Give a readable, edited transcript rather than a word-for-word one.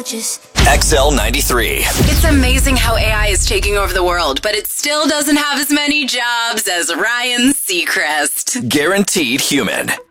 gorgeous. XL93. It's amazing how AI is taking over the world, but it still doesn't have as many jobs as Ryan Seacrest. Guaranteed human.